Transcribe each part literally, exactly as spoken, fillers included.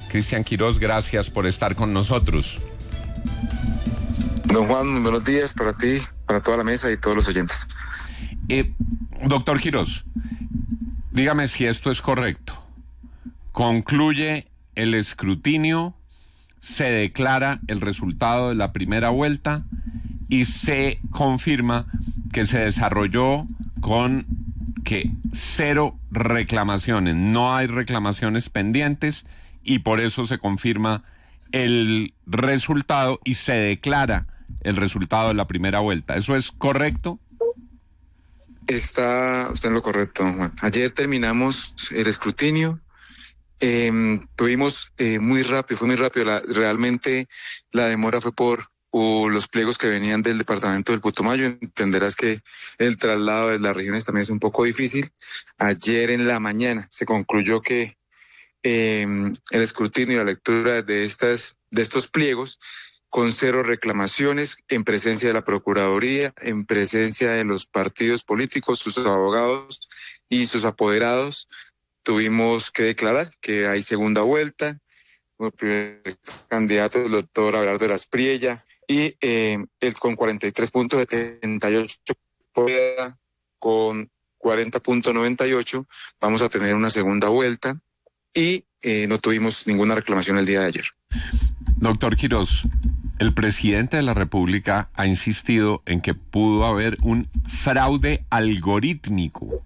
Cristian Quirós, gracias por estar con nosotros. Don Juan, buenos días para ti, para toda la mesa y todos los oyentes. Eh, doctor Quirós, dígame si esto es correcto. Concluye el escrutinio, se declara el resultado de la primera vuelta y se confirma que se desarrolló con que cero reclamaciones, no hay reclamaciones pendientes y por eso se confirma el resultado y se declara el resultado de la primera vuelta. ¿Eso es correcto? Está usted en lo correcto, don Juan. Ayer terminamos el escrutinio, eh, tuvimos eh, muy rápido, fue muy rápido, la, realmente la demora fue por uh, los pliegos que venían del departamento del Putumayo. Entenderás que el traslado de las regiones también es un poco difícil. Ayer en la mañana se concluyó que eh, el escrutinio y la lectura de estas de estos pliegos con cero reclamaciones, en presencia de la Procuraduría, en presencia de los partidos políticos, sus abogados y sus apoderados. Tuvimos que declarar que hay segunda vuelta. El primer candidato es el doctor Abelardo de las Priella y eh, él con cuarenta y tres punto setenta y ocho, con cuarenta punto noventa y ocho, vamos a tener una segunda vuelta y eh, no tuvimos ninguna reclamación el día de ayer. Doctor Quirós, el presidente de la República ha insistido en que pudo haber un fraude algorítmico.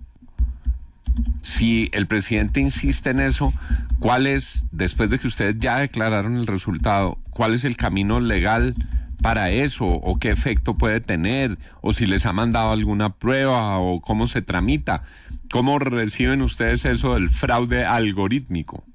Si el presidente insiste en eso, ¿cuál es, después de que ustedes ya declararon el resultado, cuál es el camino legal para eso? ¿O qué efecto puede tener? ¿O si les ha mandado alguna prueba? ¿O cómo se tramita? ¿Cómo reciben ustedes eso del fraude algorítmico?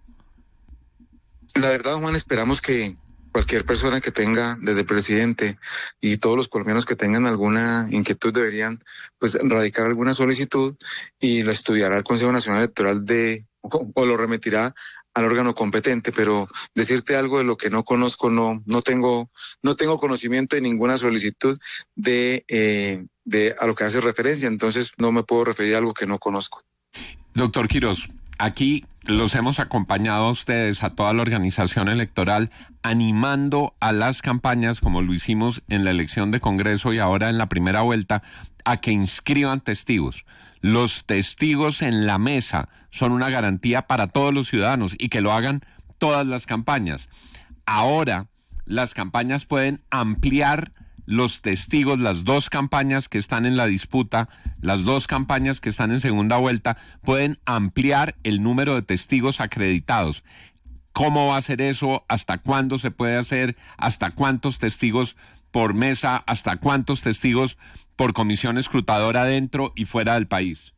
La verdad, Juan, esperamos que cualquier persona que tenga, desde el presidente y todos los colombianos que tengan alguna inquietud, deberían pues radicar alguna solicitud y lo estudiará el Consejo Nacional Electoral de o lo remitirá al órgano competente. Pero decirte algo de lo que no conozco, no no tengo no tengo conocimiento de ninguna solicitud de eh, de a lo que hace referencia, entonces no me puedo referir a algo que no conozco. Doctor Quirós, aquí los hemos acompañado a ustedes, a toda la organización electoral, animando a las campañas, como lo hicimos en la elección de Congreso y ahora en la primera vuelta, a que inscriban testigos. Los testigos en la mesa son una garantía para todos los ciudadanos y que lo hagan todas las campañas. Ahora, las campañas pueden ampliar los testigos, las dos campañas que están en la disputa, las dos campañas que están en segunda vuelta, pueden ampliar el número de testigos acreditados. ¿Cómo va a ser eso? ¿Hasta cuándo se puede hacer? ¿Hasta cuántos testigos por mesa? ¿Hasta cuántos testigos por comisión escrutadora dentro y fuera del país?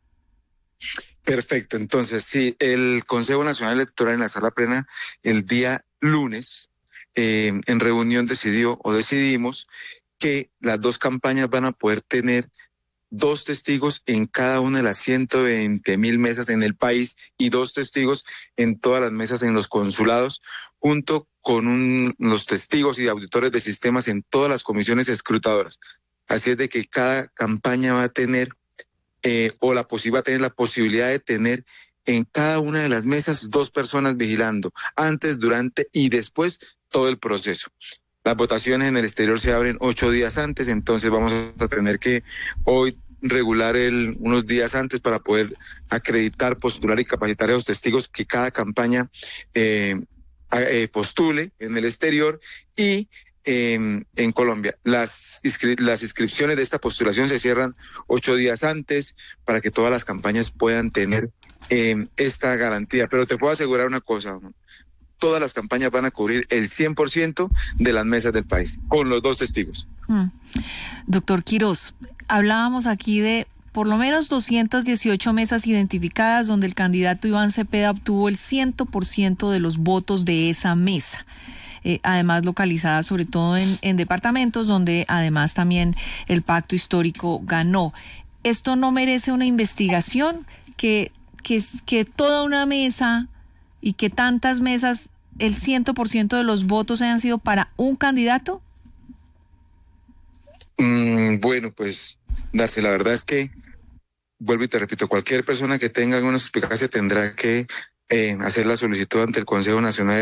Perfecto. Entonces, sí, el Consejo Nacional Electoral en la sala plena el día lunes, Eh, en reunión decidió o decidimos que las dos campañas van a poder tener dos testigos en cada una de las ciento veinte mil mesas en el país y dos testigos en todas las mesas en los consulados, junto con un, los testigos y auditores de sistemas en todas las comisiones escrutadoras. Así es de que cada campaña va a tener eh, o la posi- va a tener la posibilidad de tener en cada una de las mesas dos personas vigilando, antes, durante y después todo el proceso. Las votaciones en el exterior se abren ocho días antes, entonces vamos a tener que hoy regular el, unos días antes para poder acreditar, postular y capacitar a los testigos que cada campaña eh, eh, postule en el exterior y eh, en Colombia. Las, inscri- las inscripciones de esta postulación se cierran ocho días antes para que todas las campañas puedan tener eh, esta garantía. Pero te puedo asegurar una cosa, ¿no? Todas las campañas van a cubrir el cien por ciento de las mesas del país, con los dos testigos. Mm. Doctor Quirós, hablábamos aquí de por lo menos doscientas dieciocho mesas identificadas donde el candidato Iván Cepeda obtuvo el cien por ciento de los votos de esa mesa. Eh, además localizadas sobre todo en, en departamentos donde además también el pacto histórico ganó. ¿Esto no merece una investigación? Que, que, que toda una mesa y que tantas mesas, el cien por ciento de los votos hayan sido para un candidato? Mm, bueno, pues, Darcy, la verdad es que, vuelvo y te repito, cualquier persona que tenga alguna suspicacia tendrá que eh, hacer la solicitud ante el Consejo Nacional